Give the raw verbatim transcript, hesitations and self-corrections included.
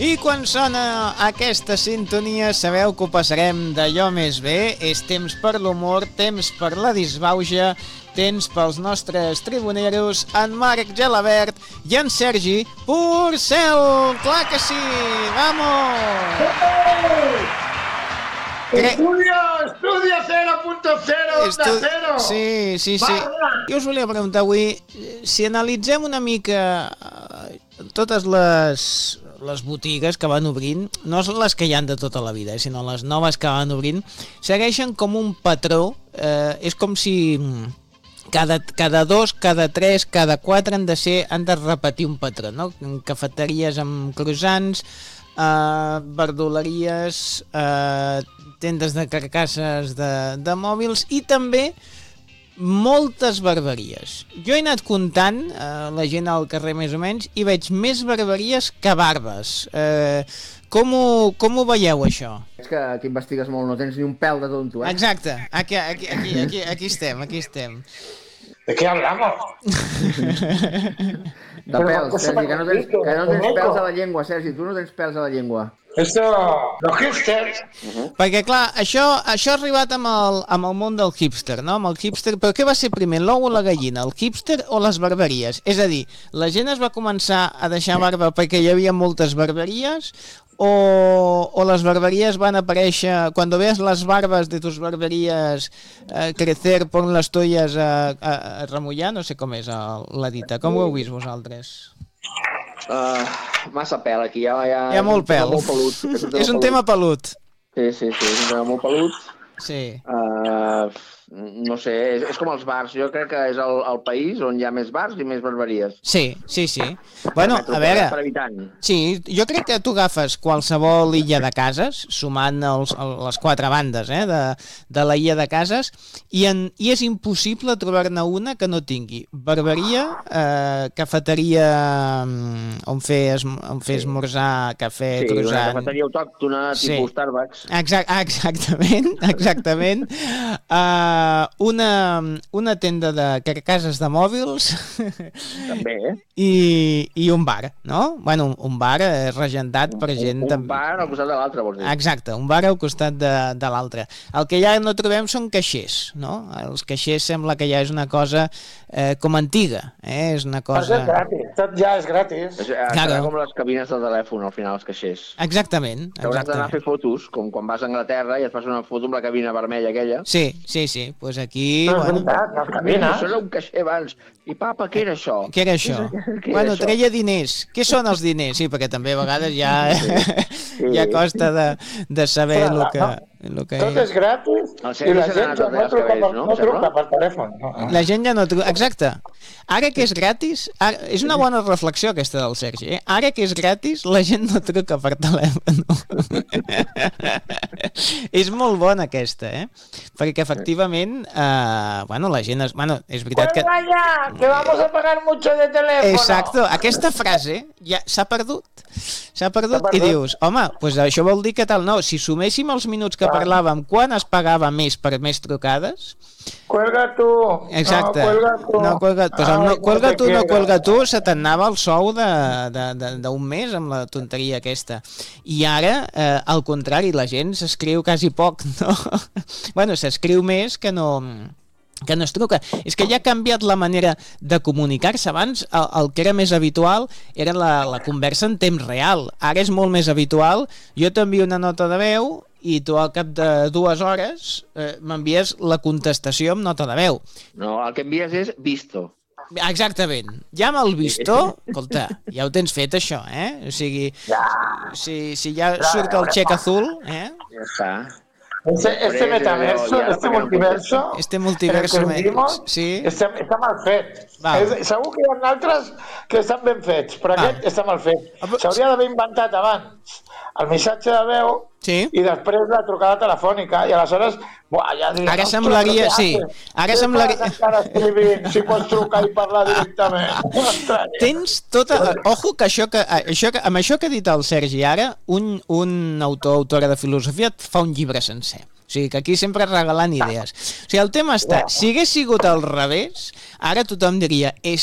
I quan sona aquesta sintonia sabeu que ho passarem d'allò més bé. És temps per l'humor, temps per la disbauxa, temps pels nostres tribuneros, en Marc Gelabert i en Sergi Porcel. Clar que sí, vamos! Estudia, estudia cero punto cero, Estu... cero. Sí, sí, sí. Jo us volia preguntar avui, si analitzem una mica totes les, les botigues que van obrint, no són les que hi han de tota la vida, sinó les noves que van obrint, segueixen com un patró, eh, és com si cada, cada dos, cada tres, cada quatre han de ser, han de repetir un patró, no? Cafeteries amb croissants, eh, verduleries, eh, tendes de carcasses de, de mòbils i també moltes barberies. Jo he anat comptant eh, la gent al carrer més o menys i veig més barberies que barbes. Eh, com, ho, com ho veieu, això? És que aquí investigues molt, no tens ni un pèl de tonto, eh? Exacte, aquí, aquí, aquí, aquí, aquí estem, aquí estem. ¿De qué hablamos? De pèls, Sergi, que no tens, que no tens pèls a la llengua, Sergi, tu no tens pèls a la llengua. Esto, los hipsters. Uh-huh. Perquè, clar, això, això ha arribat amb el, amb el món del hipster, no? Amb el hipster, però què va ser primer, l'ou o la gallina, el hipster o les barberies? És a dir, la gent es va començar a deixar barba perquè hi havia moltes barberies o, o les barberies van aparèixer, quan veus les barbes de tus barberies eh, crecer, pon les toalles a, a, a remullar, no sé com és el, la dita, com ho heu vist vosaltres? Uh, massa pèl aquí, ja, ja... Hi ha molt pèl. Molt pelut. És un tema, és un tema pelut. Sí, sí, sí, és un tema molt pelut. Sí. Uh, no sé, és, és com els bars. Jo crec que és el, el país on hi ha més bars i més barberies. Sí, sí, sí. Bueno, a veure... Per habitant. Sí, jo crec que tu agafes qualsevol illa de cases, sumant els, les quatre bandes eh, de, de la illa de cases, i, en, i és impossible trobar-ne una que no tingui barberia, eh, cafeteria on fer, on fer esmorzar, cafè, sí, croissant... Sí, una cafeteria autòctona, sí. Tipus Starbucks. Exact, exactament, exactament. Uh, una, una tenda de carcasses de mòbils. També, eh? I, i un bar, no? Bueno, un, un bar eh, regentat per gent... Un, un bar al costat de l'altre, vols dir? Exacte, un bar al costat de, de l'altre. El que ja no trobem són caixers, no? Els caixers sembla que ja és una cosa eh, com antiga, eh? És una cosa... És gratis, tot ja és gratis. És, claro. Com les cabines de telèfon, al final, els caixers. Exactament. Hauràs d'anar a fer fotos, com quan vas a Anglaterra i et fas una foto amb la cabina vermella aquella. Sí, sí, sí. Doncs pues aquí... No, bueno, veritat, les cabines. Això era un caixer abans. I papa, què era això? Què era això? Què bueno, això? treia diners. Què són els diners? Sí, perquè també a vegades ja, sí. ja costa de, de saber el que, no, que tot és, és gratis i la gent ja no truca, per, no? no truca per telèfon. No? La gent ja no truca. Exacte. Ara que és gratis, ara, és una bona reflexió aquesta del Sergi, eh? Ara que és gratis, la gent no truca per telèfon. És molt bona aquesta, eh? Perquè efectivament, eh, bueno, la gent... Es, bueno, és veritat que... Pues vaya, que vamos a pagar mucho de teléfono. Exacto, aquesta frase ja s'ha perdut. S'ha perdut, perdut i dius, home, pues això vol dir que tal, no, si suméssim els minuts que parlàvem, quan es pagava més per més trucades... Cuelga tu. Exacte. No, cuelga tu. No, cuelga, pues el no, cuelga tu, no cuelga tu, se t'anava el sou d'un mes amb la tonteria aquesta. I ara, eh, al contrari, la gent s'escriu quasi poc, no? Bueno, s'escriu més que no... que no es truca. És que ja ha canviat la manera de comunicar-se. Abans el, el que era més habitual era la, la conversa en temps real. Ara és molt més habitual. Jo t'envio una nota de veu i tu al cap de dues hores eh, m'envies la contestació amb nota de veu. No, el que envies és visto. Exactament. Ja amb el visto, escolta, ja ho tens fet això, eh? O sigui, si, si ja surt el xec azul, eh? Ja està. Este, este metaverso, este multiverso, este multiverso en el que vivimos, sí. està, està mal fet. És, segur que hi ha altres que estan ben fets, però Val. Aquest està mal fet. S'hauria d'haver inventat abans el missatge de veu sí. i després la trucada telefònica, i aleshores buah, ja diria, ara semblaria, sí, ara semblaria... Si pots trucar i parlar directament. Tens tota... Ojo que això que, això que amb això que ha dit el Sergi ara, un, un autor autora de filosofia et fa un llibre sencer. O sigui, que aquí sempre regalant idees. O sigui, el tema està, si hagués sigut al revés, ara tothom diria, és